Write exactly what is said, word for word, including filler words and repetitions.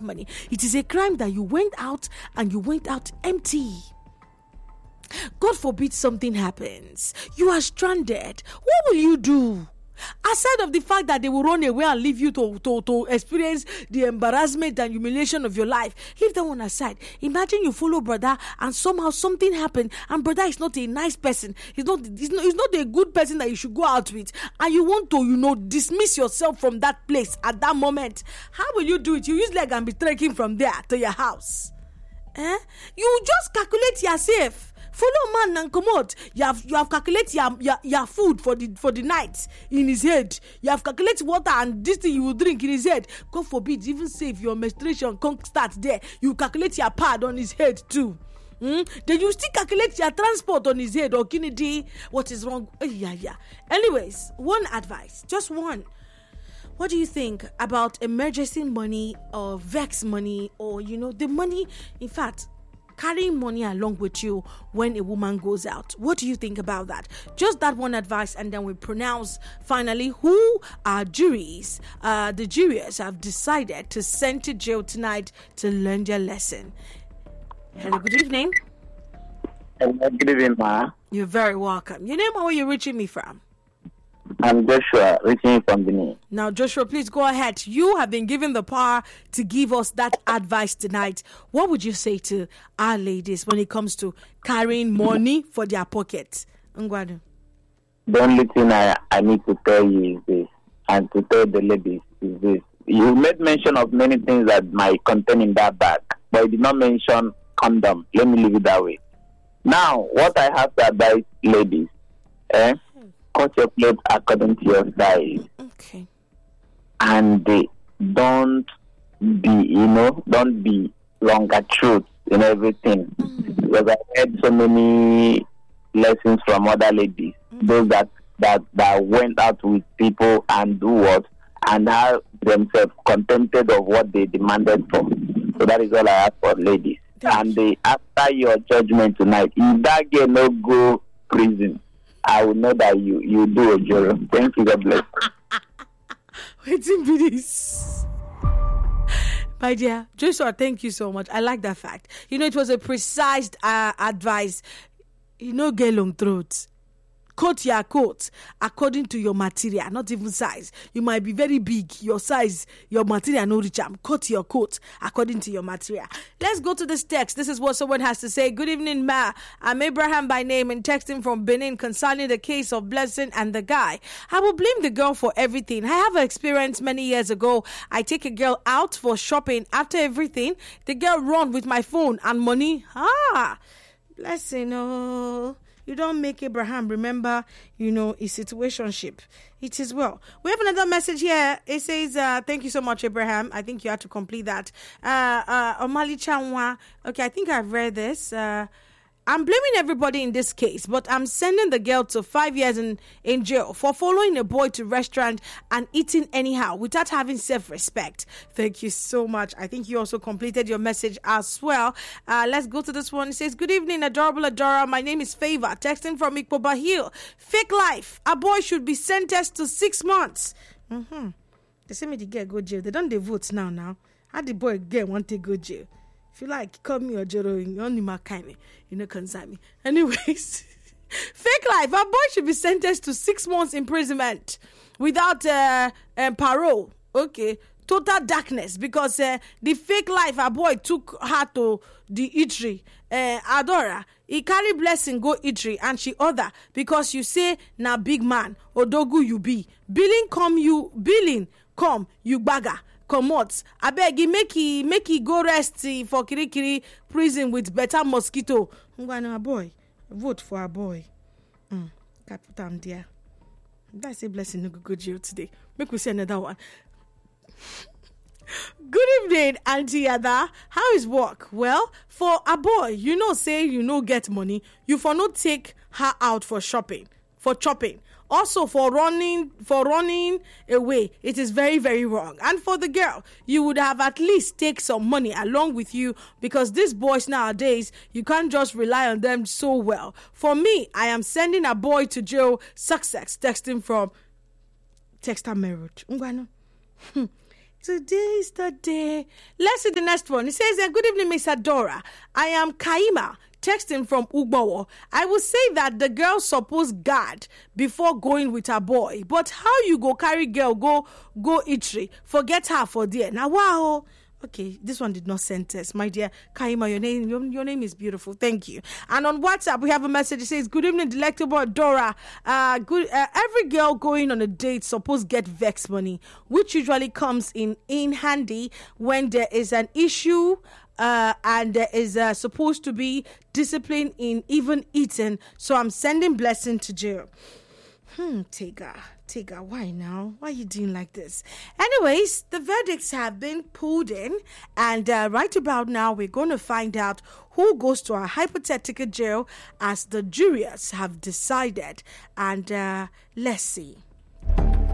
money. It is a crime that you went out and you went out empty. God forbid something happens. You are stranded. What will you do? Aside of the fact that they will run away and leave you to, to, to experience the embarrassment and humiliation of your life, leave that one aside. Imagine you follow brother and somehow something happened and brother is not a nice person. He's not, he's not, he's not a good person that you should go out with, and you want to, you know, dismiss yourself from that place at that moment. How will you do it? You use leg and be trekking from there to your house. Eh? You just calculate yourself. Follow man and come out. You have you have calculated your, your, your food for the for the night in his head. You have calculated water and this thing you will drink in his head. God forbid, even say if your menstruation can't start there, you calculate your pad on his head too. Mm? Then you still calculate your transport on his head or Kennedy. What is wrong? Oh, yeah, yeah. Anyways, one advice, just one. What do you think about emergency money or vex money, or you know the money? In fact, carrying money along with you when a woman goes out. What do you think about that? Just that one advice, and then we pronounce finally who our juries, uh, the jurors have decided to send to jail tonight to learn their lesson. Hello, good evening. Hello, good evening, ma. You're very welcome. Your name or where you're reaching me from? I'm Joshua, reaching from Benin. Now, Joshua, please go ahead. You have been given the power to give us that advice tonight. What would you say to our ladies when it comes to carrying money for their pockets? Ngwadu. The only thing I, I need to tell you is this, and to tell the ladies is this. You made mention of many things that might contain in that bag, but you did not mention condom. Let me leave it that way. Now, what I have to advise ladies, eh? Cut your clothes according to your size. Okay. And they don't be, you know, don't be longer truths in everything. Mm. Because I heard so many lessons from other ladies, mm. those that, that that went out with people and do what, and have themselves contented of what they demanded for. So that is all I ask for ladies. Thank and they, after your judgment tonight, if that girl no go prison, I will know that you, you do a job. Thank you, God bless. Waiting for this. My dear, Joshua, thank you so much. I like that fact. You know, it was a precise uh, advice. You know, get long throats. Cut your coat according to your material, not even size. You might be very big, your size, your material no reach. Cut your coat according to your material. Let's go to this text. This is what someone has to say. Good evening, Ma. I'm Abraham by name and texting from Benin concerning the case of Blessing and the guy. I will blame the girl for everything. I have an experience many years ago. I take a girl out for shopping. After everything, the girl run with my phone and money. Ah, Blessing, oh. You don't make Abraham remember, you know, his situationship. It is well. We have another message here. It says, uh, thank you so much, Abraham. I think you had to complete that. Uh, uh, Omali Chanwa. Okay, I think I've read this. Uh, I'm blaming everybody in this case, but I'm sending the girl to five years in, in jail for following a boy to restaurant and eating anyhow without having self-respect. Thank you so much. I think you also completed your message as well. Uh, let's go to this one. It says, good evening, adorable Adora. My name is Favor, texting from Ikpoba Hill. Fake life. A boy should be sentenced to six months. Mm-hmm. They say me the girl go jail. They don't they vote now now. How the boy get want to go jail? If you like, call me or Jero, you only my kind, you know, concern me. Anyways, fake life. A boy should be sentenced to six months imprisonment without uh, uh, parole. Okay, total darkness because uh, the fake life a boy took her to the eatery. Uh, Adora, he carry Blessing go eatery and she order because you say na big man odogu you be billing come you billing come you bagger. Comot, I beg you, make he make he go rest for Kirikiri prison with better mosquito. Ngwana a boy, vote for a boy. Mm, can put him there. That's a blessing. No go jail today. Make we see another one. Good evening, Auntie Ada. How is work? Well, for a boy, you know, say you know get money, you for not take her out for shopping, for chopping. Also, for running for running away, it is very, very wrong. And for the girl, you would have at least take some money along with you because these boys nowadays, you can't just rely on them so well. For me, I am sending a boy to jail. Success texting from Texter Marriage. Today is the day. Let's see the next one. It says, good evening, Miss Adora. I am Kaima, texting from Ugbawo. I will say that the girl supposed guard before going with her boy. But how you go carry girl, go go eatery, forget her for there. Now, wow. Okay, this one did not send us. My dear Kaima, your name your, your name is beautiful. Thank you. And on WhatsApp, we have a message. It says, good evening, delectable Dora. Uh, good. Uh, every girl going on a date supposed get vex money, which usually comes in, in handy when there is an issue uh, and there is uh, supposed to be discipline in even eating. So I'm sending blessing to jail. Hmm, Tiga. Tiga, why now? Why are you doing like this? Anyways, the verdicts have been pulled in, and uh, right about now, we're going to find out who goes to a hypothetical jail as the jurors have decided. And uh, let's see.